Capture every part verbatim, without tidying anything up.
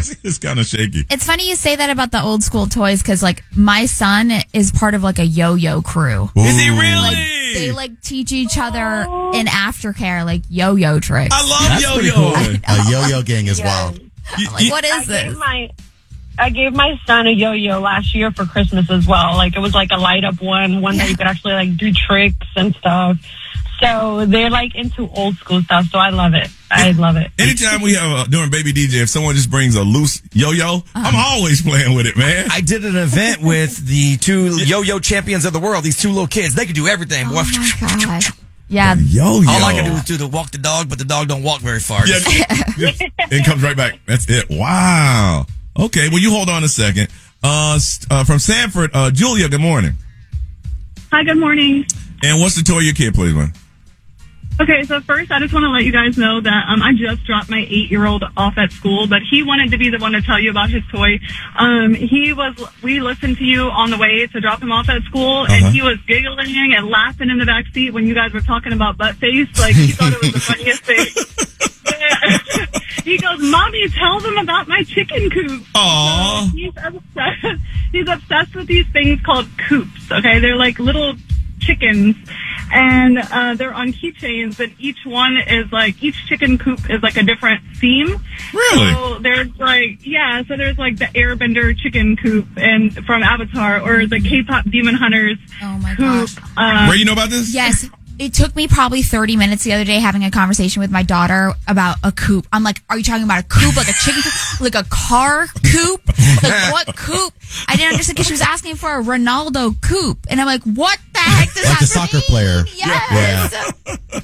it's kind of shaky. It's funny you say that about the old school toys because, like, my son is part of like a yo-yo crew. Ooh. Is he really? Like, they like teach each other in aftercare like yo-yo tricks. I love That's yo-yo. Cool. A yo-yo gang is Yeah. wild. I'm like, what is I this? gave my I gave my son a yo-yo last year for Christmas as well. Like, it was like a light up one, one that you could actually like do tricks and stuff. So they're like into old school stuff. So I love it. I love it. Anytime we have uh, during Baby D J, if someone just brings a loose yo-yo, uh-huh. I'm always playing with it, man. I did an event with the two yo-yo champions of the world. These two little kids, they could do everything. Oh my God. Yeah. Yo-yo. All I can do is do the walk the dog, but the dog don't walk very far. Yeah, it comes right back. That's it. Wow. Okay, well, you hold on a second. Uh, uh, from Sanford, uh, Julia, good morning. Hi, good morning. And what's the toy your kid plays with? Okay, so first, I just want to let you guys know that um, I just dropped my eight-year-old off at school, but he wanted to be the one to tell you about his toy. Um, he was, we listened to you on the way to drop him off at school, and Uh-huh. he was giggling and laughing in the back seat when you guys were talking about butt face. Like, he thought it was the funniest thing. Yeah. He goes, Mommy, tell them about my chicken coop. Aww. So he's obsessed. He's obsessed with these things called coops. Okay, they're like little chickens, and uh, they're on keychains. And each one is like each chicken coop is like a different theme. Really? So there's like yeah. So there's like the Airbender chicken coop and from Avatar, or the K-pop Demon Hunters Oh my coop. gosh. Uh, Where you know about this? Yes. It took me probably thirty minutes the other day having a conversation with my daughter about a coop. I'm like, are you talking about a coop, like a chicken coop, like a car coop? Like, what coop? I didn't understand because she was asking for a Ronaldo coop. And I'm like, what the heck does Like that the soccer mean? player. Yes.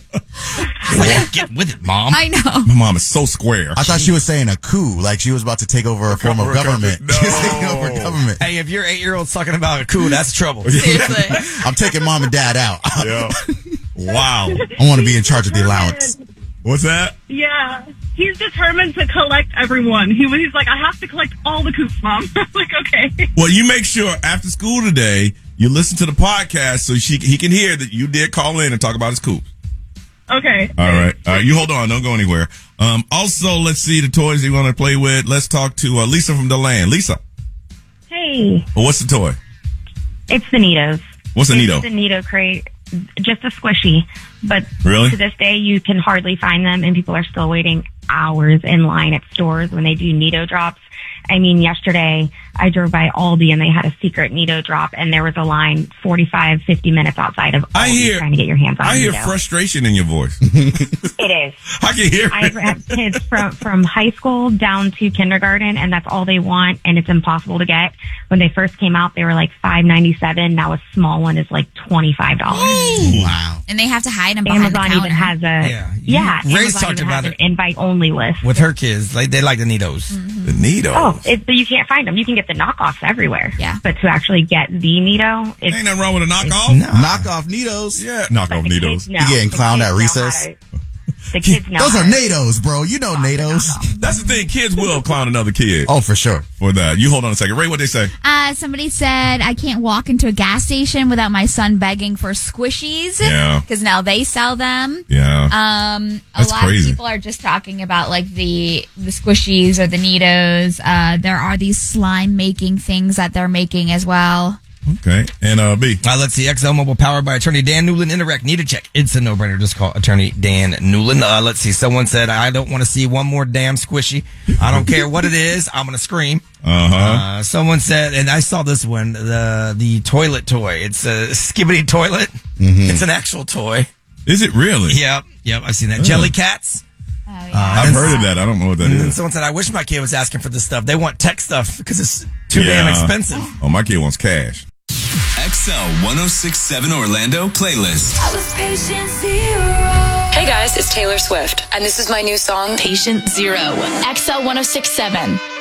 Like, get with it, Mom. I know. My mom is so square. I thought she was saying a coup, like she was about to take over a form of government. No. She was taking over government. Hey, if your eight-year-old's talking about a coup, that's trouble. Seriously. I'm taking mom and dad out. Yeah. Wow. I want to be in charge of the allowance. What's that? Yeah, he's determined to collect everyone. He was he's like, I have to collect all the coops, Mom. I'm like, okay. Well, you make sure after school today, you listen to the podcast so she he can hear that you did call in and talk about his coops. Okay. All right. All right. You hold on. Don't go anywhere. Um, also, let's see the toys you want to play with. Let's talk to uh, Lisa from DeLand. Lisa. Hey, Well, what's the toy? it's the Nitos. What's a It's Nito? the Nito crate. Just a squishy. But Really? to this day, you can hardly find them, and people are still waiting hours in line at stores when they do Nito drops. I mean, yesterday I drove by Aldi and they had a secret Nito drop, and there was a line forty-five, fifty minutes outside of Aldi I hear- trying to get your hands on I hear Nito. frustration in your voice. It is. I can hear I it. have kids from, from high school down to kindergarten, and that's all they want, and it's impossible to get. When they first came out, they were like five ninety-seven. Now a small one is like twenty-five dollars. Wow. And they have to hide them behind the Amazon counter. even has a Yeah. yeah. You- Ray's Amazon talked even about has it. an invite only list. With her kids, like they like the Nitos. The Nito. Oh, it, but you can't find them. You can get the knockoffs everywhere. Yeah. But to actually get the Nito, it's Ain't nothing wrong with a knockoff. No. Knockoff Nitos. Yeah. Knockoff but the Nitos. kids know. You getting The clowned kids at know recess? how to- The kids know. Those how are to- NATOs, bro. You know NATOs. That's the thing. Kids will clown another kid Oh, for sure. for that. You hold on a second. Ray, what they say? Uh, somebody said I can't walk into a gas station without my son begging for squishies. Yeah. Because now they sell them. Yeah. Um, a That's lot crazy. of people are just talking about like the the squishies or the Nitos. Uh, there are these slime making things that they're making as well. Okay. And uh, B. Uh, let's see. X L Mobile powered by attorney Dan Newland. Interact. Need a check. It's a no-brainer. Just call attorney Dan Newland. Uh, let's see. Someone said, I don't want to see one more damn squishy. I don't care what it is. I'm going to scream. Uh-huh. Uh, someone said, and I saw this one, the the toilet toy. It's a Skibbity toilet. Mm-hmm. It's an actual toy. Is it really? Yep. Yep. I've seen that. Jelly cats. Oh, yeah. I've heard of that. I don't know what that And is. someone said, I wish my kid was asking for this stuff. They want tech stuff because it's too Yeah. damn expensive. Oh, my kid wants cash. X L one oh six point seven Orlando playlist. I was patient zero. Hey guys, it's Taylor Swift, and this is my new song, Patient Zero. X L one oh six point seven.